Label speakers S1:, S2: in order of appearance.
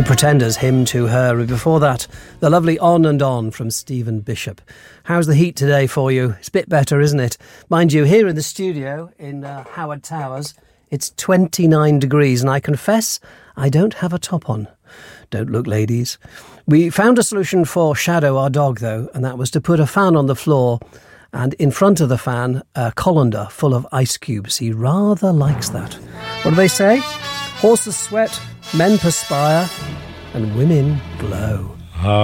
S1: The Pretenders, Hymn to Her. And before that, the lovely On and On from Stephen Bishop. How's the heat today for you? It's a bit better, isn't it? Mind you, here in the studio in Howard Towers, it's 29 degrees, and I confess I don't have a top on. Don't look, ladies. We found a solution for Shadow, our dog, though, and that was to put a fan on the floor and in front of the fan, a colander full of ice cubes. He rather likes that. What do they say? Horses sweat, men perspire, and women glow.